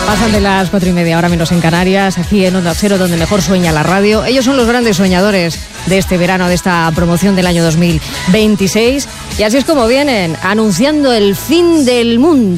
Pasan de las 4:30, ahora menos en Canarias, aquí en Onda Cero, donde mejor sueña la radio. Ellos son los grandes soñadores de este verano, de esta promoción del año 2026. Y así es como vienen, anunciando el fin del mundo.